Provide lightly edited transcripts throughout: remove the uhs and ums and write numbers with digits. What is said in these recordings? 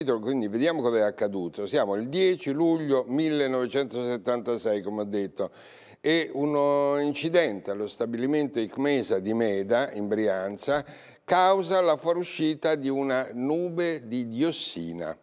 Quindi vediamo cosa è accaduto. Siamo il 10 luglio 1976, come ho detto, e un incidente allo stabilimento ICMESA di Meda, in Brianza, causa la fuoriuscita di una nube di diossina.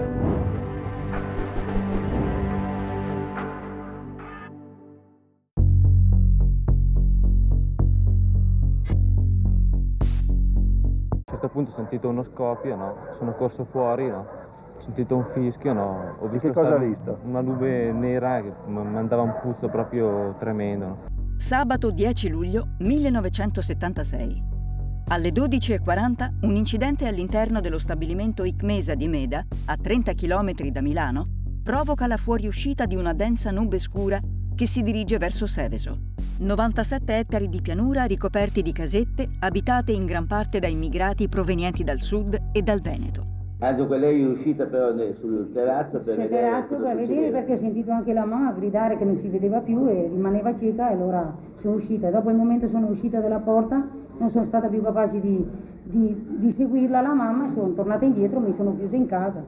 A un certo punto ho sentito uno scoppio, no? Sono corso fuori, no? Ho sentito un fischio, no? Ho visto che cosa hai visto? una nube nera che mandava un puzzo proprio tremendo. No? Sabato 10 luglio 1976. Alle 12:40 un incidente all'interno dello stabilimento ICMESA di Meda, a 30 km da Milano, provoca la fuoriuscita di una densa nube scura che si dirige verso Seveso. 97 ettari di pianura ricoperti di casette, abitate in gran parte da immigrati provenienti dal sud e dal Veneto. Dunque lei è uscita però sul terrazzo per vedere perché ho sentito anche la mamma gridare che non si vedeva più e rimaneva cieca, e allora sono uscita. Dopo il momento sono uscita dalla porta, non sono stata più capace di seguirla la mamma, sono tornata indietro, mi sono chiusa in casa.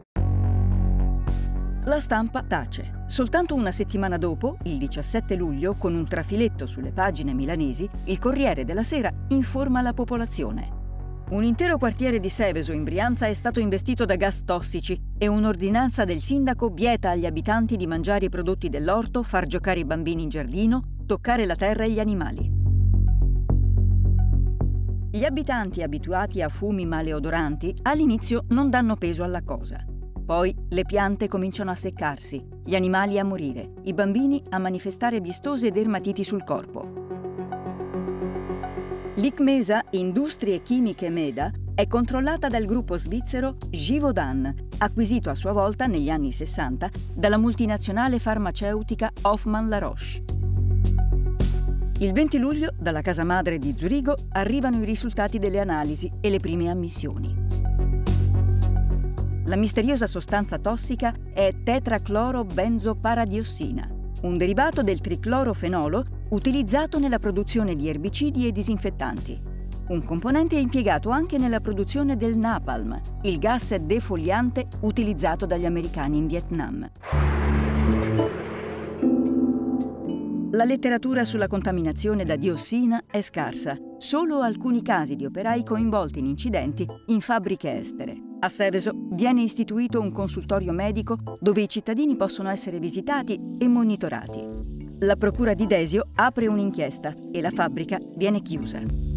La stampa tace. Soltanto una settimana dopo, il 17 luglio, con un trafiletto sulle pagine milanesi, il Corriere della Sera informa la popolazione. Un intero quartiere di Seveso, in Brianza, è stato investito da gas tossici e un'ordinanza del sindaco vieta agli abitanti di mangiare i prodotti dell'orto, far giocare i bambini in giardino, toccare la terra e gli animali. Gli abitanti abituati a fumi maleodoranti all'inizio non danno peso alla cosa. Poi le piante cominciano a seccarsi, gli animali a morire, i bambini a manifestare vistose dermatiti sul corpo. L'ICMESA, Industrie Chimiche Meda, è controllata dal gruppo svizzero Givaudan, acquisito a sua volta negli anni 60 dalla multinazionale farmaceutica Hoffmann La Roche. Il 20 luglio, dalla casa madre di Zurigo, arrivano i risultati delle analisi e le prime ammissioni. La misteriosa sostanza tossica è tetraclorobenzoparadiossina, un derivato del triclorofenolo utilizzato nella produzione di erbicidi e disinfettanti. Un componente impiegato anche nella produzione del napalm, il gas defoliante utilizzato dagli americani in Vietnam. La letteratura sulla contaminazione da diossina è scarsa. Solo alcuni casi di operai coinvolti in incidenti in fabbriche estere. A Seveso viene istituito un consultorio medico dove i cittadini possono essere visitati e monitorati. La procura di Desio apre un'inchiesta e la fabbrica viene chiusa.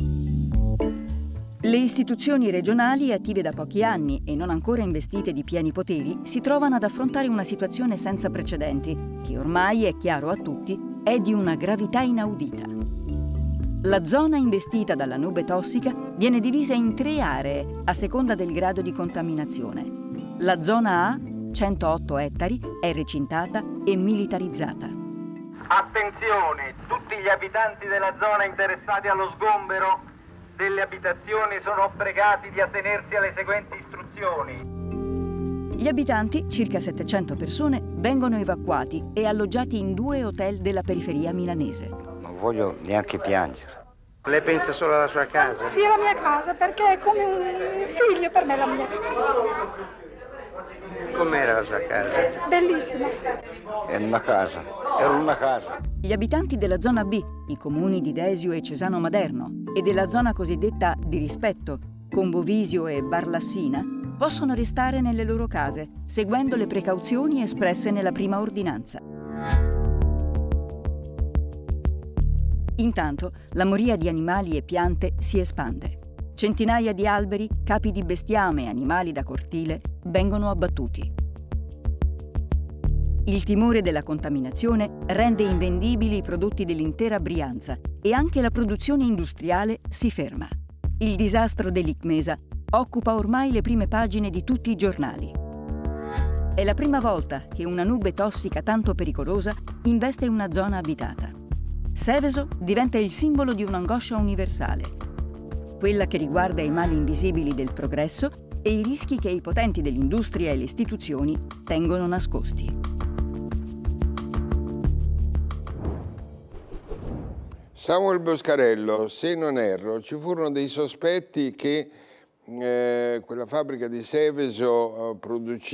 Le istituzioni regionali, attive da pochi anni e non ancora investite di pieni poteri, si trovano ad affrontare una situazione senza precedenti, che ormai è chiaro a tutti è di una gravità inaudita. La zona investita dalla nube tossica viene divisa in 3 aree a seconda del grado di contaminazione. La zona A, 108 ettari, è recintata e militarizzata. Attenzione, tutti gli abitanti della zona interessati allo sgombero delle abitazioni sono pregati di attenersi alle seguenti istruzioni. Gli abitanti, circa 700 persone, vengono evacuati e alloggiati in 2 hotel della periferia milanese. Non voglio neanche piangere. Lei pensa solo alla sua casa? Sì, alla mia casa, perché è come un figlio per me la mia casa. Com'era la sua casa? Bellissima. È una casa, era una casa. Gli abitanti della zona B, i comuni di Desio e Cesano Maderno, e della zona cosiddetta di Rispetto, Combovisio e Barlassina, possono restare nelle loro case, seguendo le precauzioni espresse nella prima ordinanza. Intanto, la moria di animali e piante si espande. Centinaia di alberi, capi di bestiame e animali da cortile vengono abbattuti. Il timore della contaminazione rende invendibili i prodotti dell'intera Brianza e anche la produzione industriale si ferma. Il disastro dell'ICMESA occupa ormai le prime pagine di tutti i giornali. È la prima volta che una nube tossica tanto pericolosa investe una zona abitata. Seveso diventa il simbolo di un'angoscia universale, quella che riguarda i mali invisibili del progresso e i rischi che i potenti dell'industria e le istituzioni tengono nascosti. Samuel Boscarello, se non erro, ci furono dei sospetti che quella fabbrica di Seveso produceva